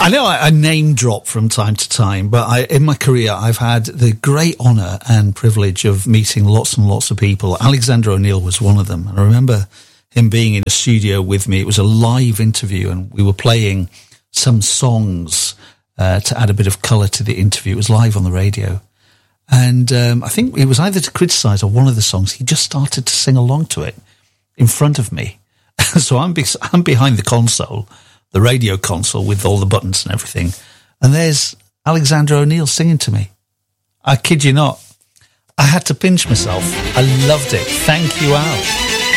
I know I name drop from time to time, but in my career, I've had the great honour and privilege of meeting lots and lots of people. Alexander O'Neal was one of them. And I remember him being in a studio with me. It was a live interview, and we were playing some songs to add a bit of colour to the interview. It was live on the radio. And I think it was either to criticise or one of the songs. He just started to sing along to it in front of me. So I'm behind the console, the radio console with all the buttons and everything. And there's Alexander O'Neal singing to me. I kid you not. I had to pinch myself. I loved it. Thank you, Al.